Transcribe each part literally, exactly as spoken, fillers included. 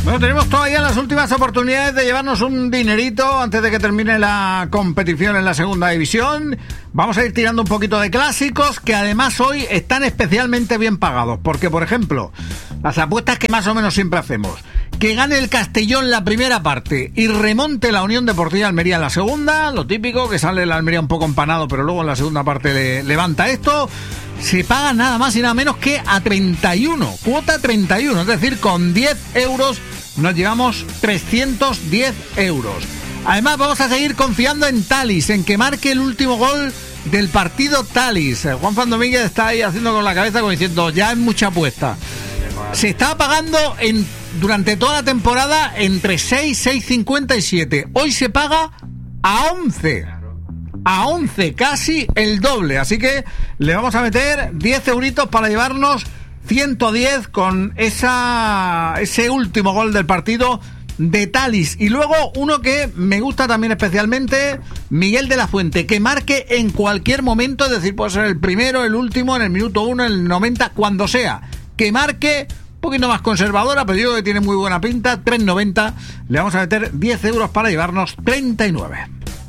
Bueno, tenemos todavía las últimas oportunidades de llevarnos un dinerito antes de que termine la competición en la segunda división. Vamos a ir tirando un poquito de clásicos que además hoy están especialmente bien pagados. Porque, por ejemplo, las apuestas que más o menos siempre hacemos: que gane el Castellón la primera parte y remonte la Unión Deportiva Almería en la segunda. Lo típico, que sale la Almería un poco empanado, pero luego en la segunda parte le, levanta esto. Se paga nada más y nada menos que a treinta y uno, cuota treinta y uno, es decir, con diez euros nos llevamos trescientos diez euros. Además vamos a seguir confiando en Talis, en que marque el último gol del partido Talis. Juan Fran Domínguez está ahí haciendo con la cabeza como diciendo, ya es mucha apuesta. Se está pagando en, durante toda la temporada entre seis, seis cincuenta y siete. Hoy se paga a once. A once, casi el doble. Así que le vamos a meter diez euritos para llevarnos ciento diez con esa ese último gol del partido de Talis. Y luego uno que me gusta también especialmente, Miguel de la Fuente, que marque en cualquier momento, es decir, puede ser el primero, el último, en el minuto uno, en el noventa, cuando sea. Que marque, un poquito más conservadora, pero yo creo que tiene muy buena pinta, tres noventa. Le vamos a meter diez euros para llevarnos treinta y nueve.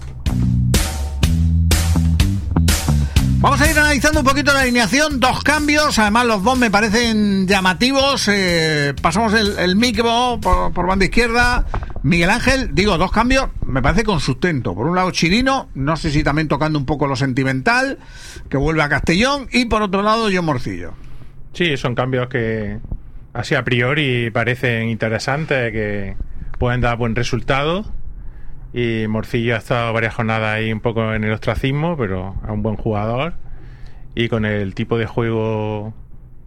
Vamos a ir analizando un poquito la alineación, dos cambios, además los dos me parecen llamativos. Eh, pasamos el, el micro por, por banda izquierda. Miguel Ángel, digo, dos cambios, me parece con sustento. Por un lado Chirino, no sé si también tocando un poco lo sentimental, que vuelve a Castellón, y por otro lado John Morcillo. Sí, son cambios que así a priori parecen interesantes, que pueden dar buen resultado. Y Morcillo ha estado varias jornadas ahí un poco en el ostracismo, pero es un buen jugador. Y con el tipo de juego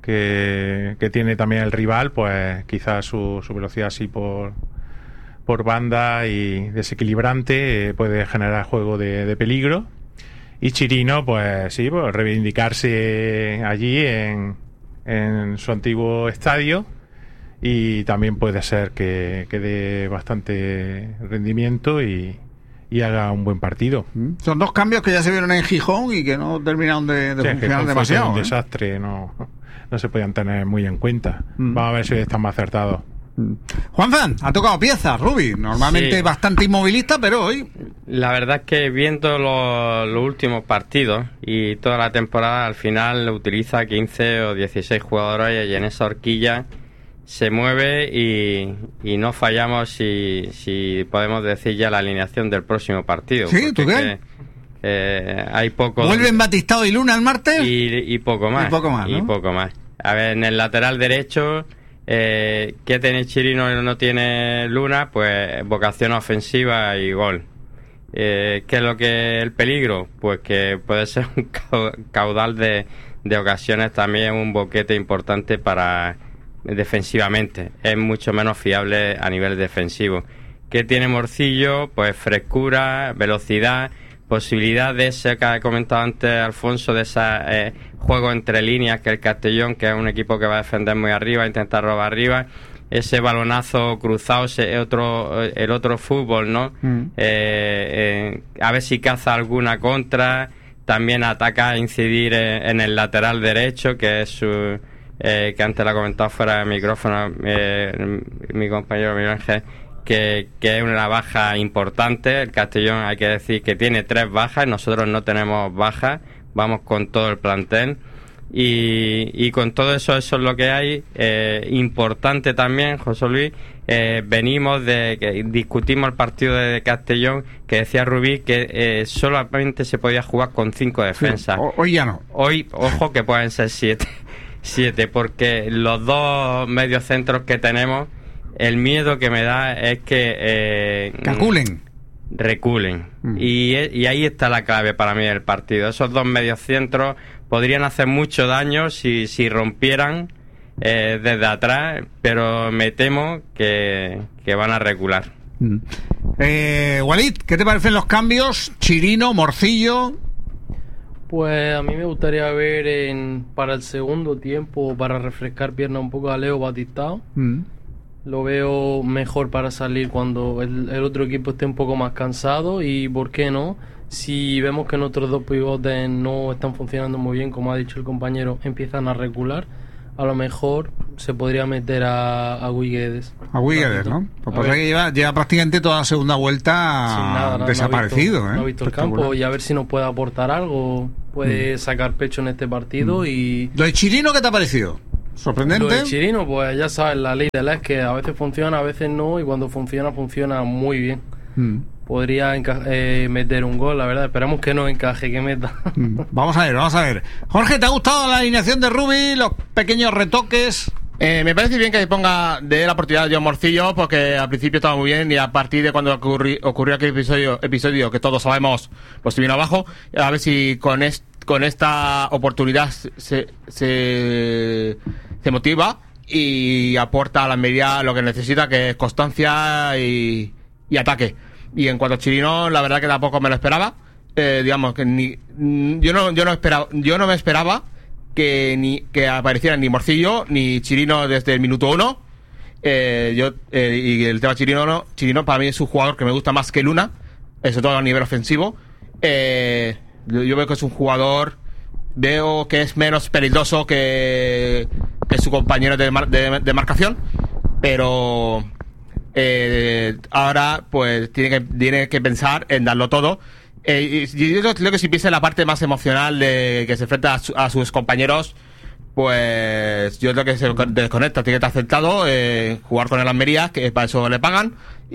que, que tiene también el rival, pues quizás su, su velocidad así por, por banda y desequilibrante eh, puede generar juego de, de peligro. Y Chirino, pues sí, pues reivindicarse allí en, en su antiguo estadio. Y también puede ser que, que dé bastante rendimiento y, y haga un buen partido. Son dos cambios que ya se vieron en Gijón y que no terminaron de, de sí, funcionar que demasiado. Un ¿eh? desastre, no, no se podían tener muy en cuenta. Mm. Vamos a ver si están más acertados. Juanfran, ha tocado piezas, Rubi. Normalmente sí, bastante inmovilista, pero hoy... La verdad es que viendo los, los últimos partidos y toda la temporada, al final utiliza quince o dieciséis jugadores y en esa horquilla se mueve y, y no fallamos si, si podemos decir ya la alineación del próximo partido. ¿Sí? ¿Tú qué? Eh, hay poco... ¿Vuelven Batistao y Luna el martes? Y, y poco más. Y poco más, ¿no? Y poco más. A ver, en el lateral derecho, eh, ¿qué tiene Chirino y no tiene Luna? Pues vocación ofensiva y gol. Eh, ¿Qué es lo que el peligro? Pues que puede ser un caudal de, de ocasiones, también un boquete importante para... defensivamente, es mucho menos fiable a nivel defensivo. ¿Qué tiene Morcillo? Pues frescura, velocidad, posibilidad de ese que ha comentado antes Alfonso, de ese eh, juego entre líneas que el Castellón, que es un equipo que va a defender muy arriba, intentar robar arriba, ese balonazo cruzado, ese otro, el otro fútbol, ¿no? Mm. Eh, eh, a ver si caza alguna contra, también ataca, incidir en, en el lateral derecho, que es su... Eh, que antes la ha comentado fuera de micrófono eh, mi compañero Miguel Ángel, que, que es una baja importante. El Castellón, hay que decir que tiene tres bajas, nosotros no tenemos bajas, vamos con todo el plantel y, y con todo eso, eso es lo que hay. Eh, importante también, José Luis, eh, venimos de que discutimos el partido de Castellón, que decía Rubí que eh, solamente se podía jugar con cinco defensas. Sí, hoy ya no. Hoy, ojo, que pueden ser siete. Siete, porque los dos mediocentros que tenemos, el miedo que me da es que eh, calculen, reculen mm. y, y ahí está la clave para mí del partido. Esos dos mediocentros podrían hacer mucho daño si, si rompieran eh, desde atrás, pero me temo que, que van a recular. mm. eh, Walid, ¿qué te parecen los cambios? Chirino, Morcillo. Pues a mí me gustaría ver en, para el segundo tiempo, para refrescar pierna un poco, a Leo Batistao. Mm. Lo veo mejor para salir cuando el, el otro equipo esté un poco más cansado. Y por qué no, si vemos que nuestros dos pivotes no están funcionando muy bien, como ha dicho el compañero, empiezan a recular, a lo mejor se podría meter a, a Guiguedes. A Guiguedes, ¿no? Pues pasa que lleva, lleva prácticamente toda la segunda vuelta nada, nada, desaparecido. No ha visto, ¿eh? no ha visto el campo y a ver si nos puede aportar algo. Puede mm. sacar pecho en este partido mm. y... ¿Lo de Chirino qué te ha parecido? ¿Sorprendente? Lo de Chirino, pues ya sabes, la ley de la es que a veces funciona, a veces no, y cuando funciona, funciona muy bien. Mm. Podría enca- eh, meter un gol, la verdad. Esperamos que no encaje, que meta. Vamos a ver, vamos a ver. Jorge, ¿te ha gustado la alineación de Rubi? Los pequeños retoques. Eh, me parece bien que ponga de la oportunidad a John Morcillo, porque al principio estaba muy bien y a partir de cuando ocurri- ocurrió aquel episodio, episodio que todos sabemos, pues se vino abajo. A ver si con, est- con esta oportunidad se, se, se motiva y aporta a la Almería lo que necesita, que es constancia y, y ataque. Y en cuanto a Chirino, la verdad que tampoco me lo esperaba. Eh, digamos que ni yo no yo no esperaba yo no me esperaba que ni que aparecieran ni Morcillo ni Chirino desde el minuto uno. Eh, yo eh, y el tema Chirino no, Chirino para mí es un jugador que me gusta más que Luna, sobre todo a nivel ofensivo. Eh, yo, yo veo que es un jugador, veo que es menos peligroso que, que su compañero de, mar, de, de marcación, pero Eh, ahora pues tiene que tiene que pensar en darlo todo. Eh, y yo creo que si piensa en la parte más emocional de que se enfrenta a, su, a sus compañeros, pues yo creo que se desconecta, tiene que estar centrado en jugar con el Almería, que para eso le pagan,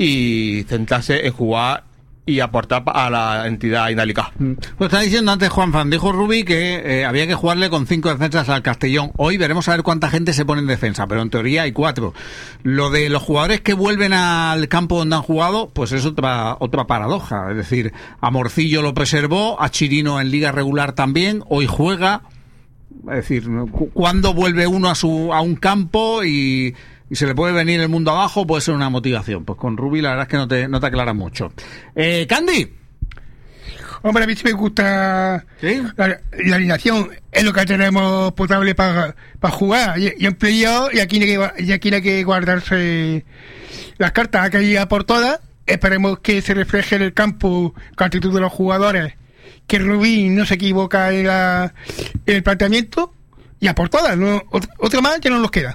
y centrarse en jugar y aportar a la entidad inálica. Pues está diciendo antes Juanfran, dijo Rubi que eh, había que jugarle con cinco defensas al Castellón. Hoy veremos a ver cuánta gente se pone en defensa, pero en teoría hay cuatro. Lo de los jugadores que vuelven al campo donde han jugado, pues es otra otra paradoja. Es decir, a Morcillo lo preservó, a Chirino en liga regular también, hoy juega. Es decir, ¿cuándo vuelve uno a su a un campo y... y se le puede venir el mundo abajo? Puede ser una motivación. Pues con Rubi la verdad es que no te, no te aclara mucho. Eh, Candy. Hombre, a mí sí me gusta. ¿Sí? la, la alineación. Es lo que tenemos potable para pa jugar. Y, y en playoff, y aquí hay que, y aquí hay que guardarse las cartas, hay que ir a por todas. Esperemos que se refleje en el campo con la actitud de los jugadores, que Rubí no se equivoca en, la, en el planteamiento, y a por todas, ¿no? Otra más ya no nos queda.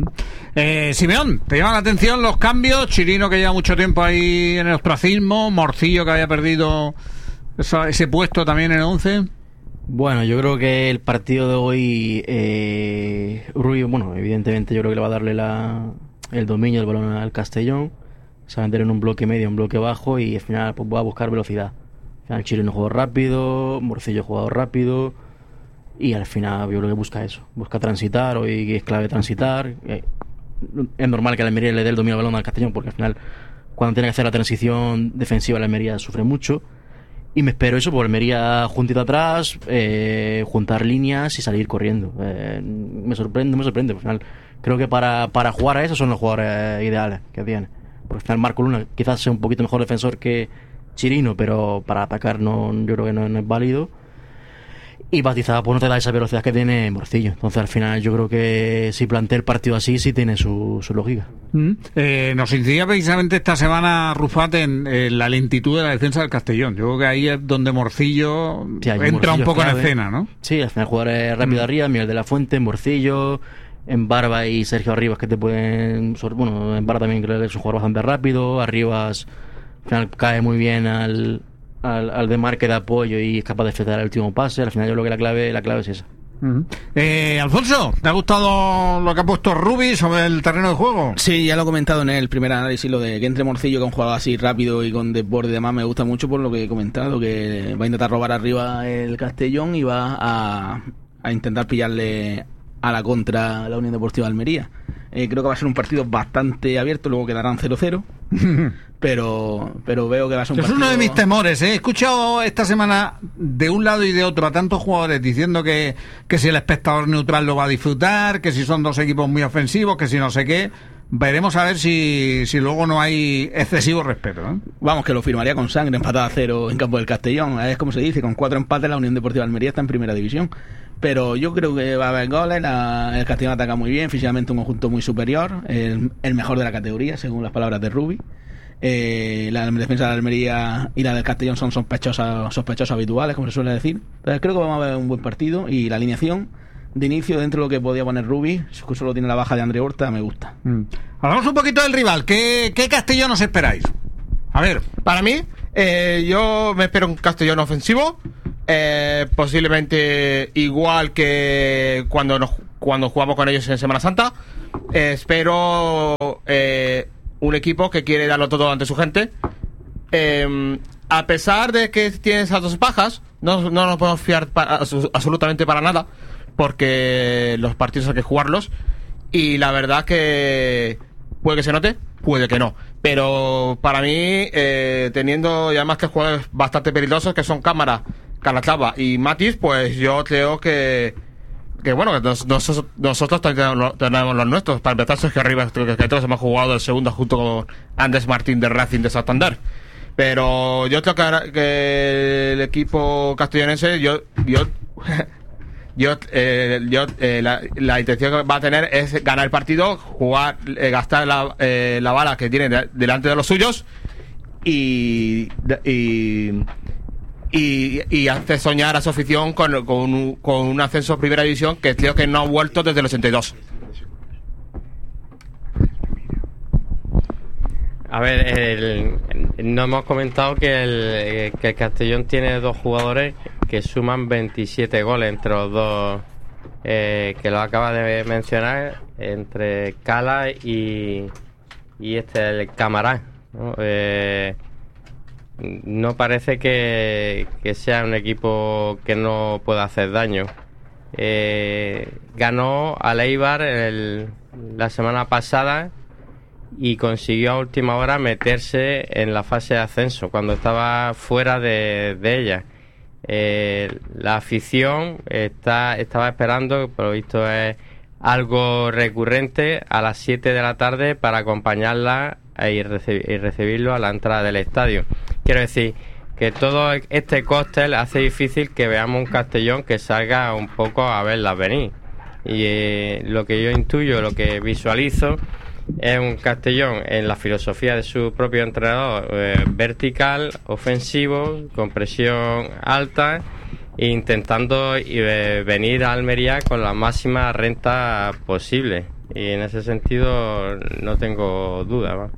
Eh, Simeón, ¿te llaman la atención los cambios? Chirino, que lleva mucho tiempo ahí en el ostracismo, Morcillo, que había perdido esa, ese puesto también en el once. Bueno, yo creo que el partido de hoy, eh, Rubio, bueno, evidentemente yo creo que le va a darle la, el dominio del balón al Castellón, se va a meter en un bloque medio, un bloque bajo, y al final pues va a buscar velocidad. Al final Chirino juega rápido, Morcillo juega rápido, y al final yo creo que busca eso, busca transitar. Hoy es clave transitar. Es normal que la Almería le dé el dominio del balón al Castellón, porque al final cuando tiene que hacer la transición defensiva la Almería sufre mucho, y me espero eso, por Almería juntito atrás, eh, juntar líneas y salir corriendo. Eh, me sorprende, me sorprende. Al final creo que para, para jugar a eso son los jugadores ideales que tiene, porque al final Marco Luna quizás sea un poquito mejor defensor que Chirino, pero para atacar no, yo creo que no, no es válido. Y Batizada pues no te da esa velocidad que tiene Morcillo. Entonces al final yo creo que si plantea el partido así sí tiene su, su lógica. Mm. Eh, nos incidía precisamente esta semana Rufat en, en la lentitud de la defensa del Castellón. Yo creo que ahí es donde Morcillo sí, entra Morcillo un poco en escena, ¿no? Sí, al final jugadores rápido mm. arriba, Miguel de la Fuente, Morcillo, en Barba y Sergio Arribas, que te pueden... Bueno, en Barba también creo que es un jugador bastante rápido. Arribas al final cae muy bien al... Al, al demarque de apoyo y es capaz de efectuar el último pase. Al final yo creo que la clave la clave es esa. Uh-huh. eh, Alfonso, ¿te ha gustado lo que ha puesto Rubi sobre el terreno de juego? Sí, ya lo he comentado en el primer análisis, lo de que entre Morcillo, que es un jugador así rápido y con desborde y demás, me gusta mucho por lo que he comentado, que va a intentar robar arriba el Castellón y va a, a intentar pillarle a la contra la Unión Deportiva de Almería. Eh, creo que va a ser un partido bastante abierto, luego quedarán cero cero. pero pero veo que va a ser un es partido... uno de mis temores, ¿eh? He escuchado esta semana de un lado y de otro a tantos jugadores diciendo que, que si el espectador neutral lo va a disfrutar, que si son dos equipos muy ofensivos, que si no sé qué. Veremos a ver si, si luego no hay excesivo respeto, ¿eh? Vamos, que lo firmaría con sangre, empatada a cero en campo del Castellón. Es como se dice, con cuatro empates la Unión Deportiva de Almería está en primera división. Pero yo creo que va a haber goles, la, el Castellón ataca muy bien, físicamente un conjunto muy superior, el, el mejor de la categoría, según las palabras de Rubi. Eh, la defensa de la Almería y la del Castellón son sospechosas, sospechosos habituales, como se suele decir. Pero creo que vamos a ver un buen partido y la alineación de inicio dentro de lo que podía poner Rubi. Solo tiene la baja de André Horta, me gusta. Mm. Hablamos un poquito del rival. ¿Qué, qué Castellón os esperáis? A ver. Para mí, eh, yo me espero un Castellón ofensivo. Eh, posiblemente igual que cuando nos, cuando jugamos con ellos en Semana Santa. Eh, espero eh, un equipo que quiere darlo todo ante su gente. Eh, a pesar de que tiene esas dos bajas, no, no nos podemos fiar para, absolutamente para nada, porque los partidos hay que jugarlos. Y la verdad que puede que se note, puede que no. Pero para mí, eh, teniendo ya más que jugadores bastante peligrosos, que son Cámara, Calatrava y Matis, pues yo creo que que bueno, que nos, nos, nosotros tenemos, tenemos los nuestros. Para empezar, Sergio Rivas, que, que todos hemos jugado el segundo junto con Andrés Martín de Racing de Santander. Pero yo creo que, que el equipo castellonense, yo yo yo, eh, yo eh, la, la intención que va a tener es ganar el partido, jugar, eh, gastar la, eh, la bala que tiene de, delante de los suyos y y Y, y hace soñar a su afición con, con, un, con un ascenso a primera división que creo que no ha vuelto desde el ochenta y dos. A ver, el, no hemos comentado que el, que el Castellón tiene dos jugadores que suman veintisiete goles entre los dos, eh, que lo acaba de mencionar, entre Cala y, y este, el Camarán, ¿no? Eh, No parece que, que sea un equipo que no pueda hacer daño. Eh, ganó al Eibar el, la semana pasada y consiguió a última hora meterse en la fase de ascenso cuando estaba fuera de, de ella. Eh, la afición está, estaba esperando, por lo visto es algo recurrente, a las siete de la tarde para acompañarla y, recib- y recibirlo a la entrada del estadio. Quiero decir que todo este cóctel hace difícil que veamos un Castellón que salga un poco a verlas venir. Y eh, lo que yo intuyo, lo que visualizo, es un Castellón en la filosofía de su propio entrenador, eh, vertical, ofensivo, con presión alta, e intentando eh, venir a Almería con la máxima renta posible. Y en ese sentido no tengo duda, ¿va?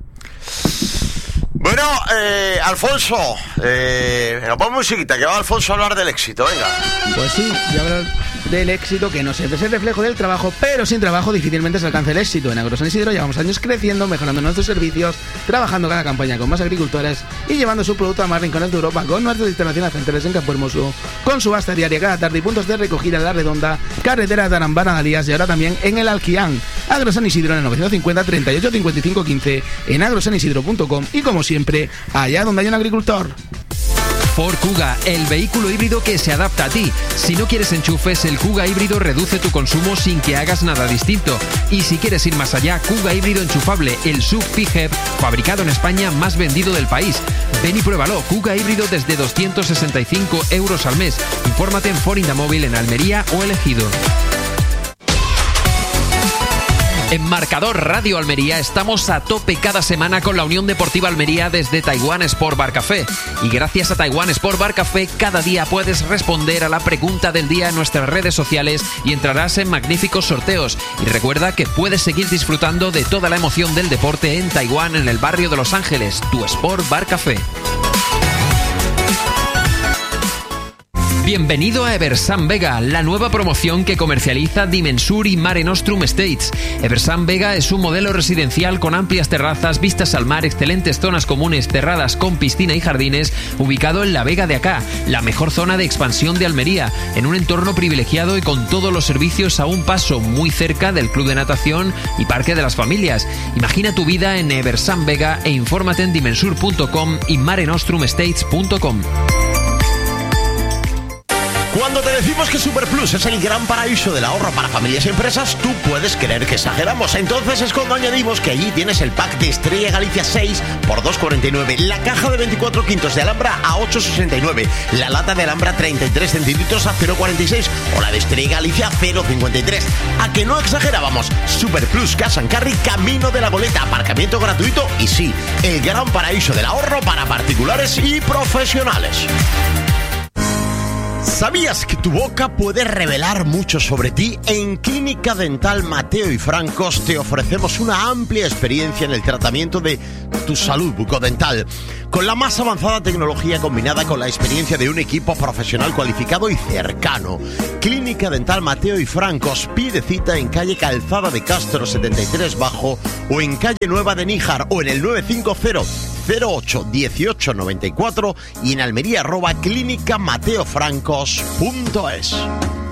Bueno, eh, Alfonso, eh, nos ponemos musiquita, que va Alfonso a hablar del éxito, venga. Pues sí, voy a hablar del éxito, que no siempre es el reflejo del trabajo, pero sin trabajo difícilmente se alcanza el éxito. En Agro San Isidro llevamos años creciendo, mejorando nuestros servicios, trabajando cada campaña con más agricultores y llevando su producto a más rincones de Europa con nuestras instalaciones centrales en Campo Hermoso, con subasta diaria cada tarde y puntos de recogida en La Redonda, carretera de Arambana, Dalías y ahora también en el Alquián. Agro San Isidro en el novecientos cincuenta, treinta y ocho, cincuenta y cinco, quince, en agrosanisidro punto com y como siempre, allá donde hay un agricultor. Ford Kuga, el vehículo híbrido que se adapta a ti. Si no quieres enchufes, el Kuga híbrido reduce tu consumo sin que hagas nada distinto. Y si quieres ir más allá, Kuga híbrido enchufable, el S U V P H E V, fabricado en España, más vendido del país. Ven y pruébalo, Kuga híbrido desde doscientos sesenta y cinco euros al mes. Infórmate en Ford Indamóvil en Almería o El Ejido. En Marcador Radio Almería estamos a tope cada semana con la Unión Deportiva Almería desde Taiwán Sport Bar Café. Y gracias a Taiwán Sport Bar Café, cada día puedes responder a la pregunta del día en nuestras redes sociales y entrarás en magníficos sorteos. Y recuerda que puedes seguir disfrutando de toda la emoción del deporte en Taiwán, en el barrio de Los Ángeles, tu Sport Bar Café. Bienvenido a Eversan Vega, la nueva promoción que comercializa Dimensur y Mare Nostrum Estates. Eversan Vega es un modelo residencial con amplias terrazas, vistas al mar, excelentes zonas comunes cerradas con piscina y jardines, ubicado en la Vega de Acá, la mejor zona de expansión de Almería, en un entorno privilegiado y con todos los servicios a un paso, muy cerca del club de natación y parque de las familias. Imagina tu vida en Eversan Vega e infórmate en dimensur punto com y mare nostrum estates punto com. Cuando te decimos que Superplus es el gran paraíso del ahorro para familias y empresas, tú puedes creer que exageramos. Entonces es cuando añadimos que allí tienes el pack de Estrella Galicia seis por dos cuarenta y nueve, la caja de veinticuatro quintos de Alhambra a ocho sesenta y nueve, la lata de Alhambra treinta y tres centilitros a cero cuarenta y seis o la de Estrella Galicia cero cincuenta y tres. ¿A que no exagerábamos? Superplus Cash and Carry, camino de la boleta, aparcamiento gratuito y sí, el gran paraíso del ahorro para particulares y profesionales. ¿Sabías que tu boca puede revelar mucho sobre ti? En Clínica Dental Mateo y Francos te ofrecemos una amplia experiencia en el tratamiento de tu salud bucodental, con la más avanzada tecnología combinada con la experiencia de un equipo profesional cualificado y cercano. Clínica Dental Mateo y Francos, pide cita en calle Calzada de Castro setenta y tres Bajo o en calle Nueva de Níjar o en el nueve cinco cero cero ocho dieciocho noventa y cuatro y en Almería arroba clínica mateo francos punto es.